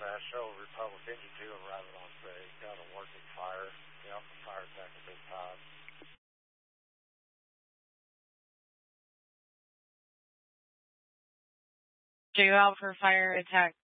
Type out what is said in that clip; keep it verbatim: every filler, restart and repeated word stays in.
Show Republic Engine two arriving on bay. Got a working fire. The Alpha fire attack at this time. J Alpha fire attack